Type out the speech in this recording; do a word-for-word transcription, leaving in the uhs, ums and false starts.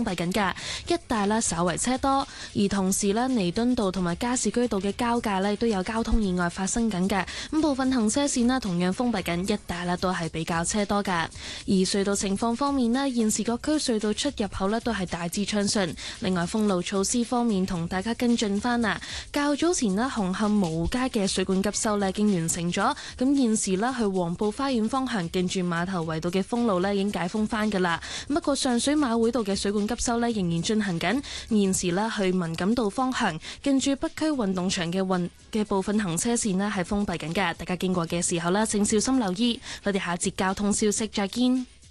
封閉緊㗎，一帶呢稍為車多，而同時呢，彌敦道同埋加士居道嘅交界呢都有交通意外發生緊嘅，咁部分行車線呢同樣封閉緊，一帶呢都係比較車多㗎。而隧道情況方面呢，現時各區隧道出入口呢都係大致暢順。另外封路措施方面，同大家跟進翻啊，較早前呢，紅磡蕪湖街嘅水管急修呢已經完成咗，咁現時呢，去黃埔花園方向近住碼頭圍道嘅封路呢已經解封翻㗎啦。不過上水馬會道嘅水管急修呢仍然進行緊，現時呢，去文錦道方向近住北區運動場嘅運嘅部分行車線呢係封閉緊嘅，大家經過嘅時候呢，請小心留意。我哋下節交通消息再見。